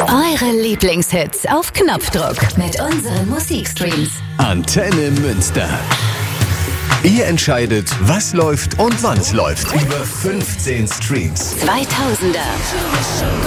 Eure Lieblingshits auf Knopfdruck mit unseren Musikstreams. Antenne Münster. Ihr entscheidet, was läuft und wann es läuft. Über 15 Streams. 2000er.